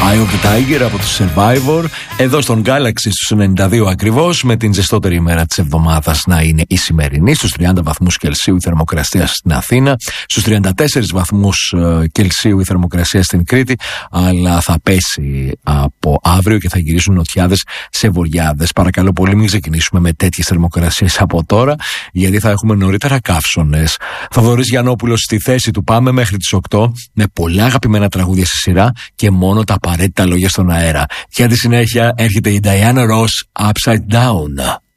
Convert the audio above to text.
Eye of the Tiger από τους Survivor, εδώ στον Galaxy στους 92 ακριβώς, με την ζεστότερη ημέρα της εβδομάδας να είναι η σημερινή, στους 30 βαθμούς Κελσίου η θερμοκρασία στην Αθήνα, στους 34 βαθμούς Κελσίου η θερμοκρασία στην Κρήτη, αλλά θα πέσει από αύριο και θα γυρίσουν νοτιάδες σε βορειάδες. Παρακαλώ πολύ, μην ξεκινήσουμε με τέτοιες θερμοκρασίες από τώρα, γιατί θα έχουμε νωρίτερα καύσονες. Θοδωρής Γιαννόπουλος στη θέση του, πάμε μέχρι τις 8 με πολλά αγαπημένα τραγούδια στη σειρά και μόνο τα απαραίτητα λόγια στον αέρα. Για τη συνέχεια έρχεται η Diana Ross Upside Down.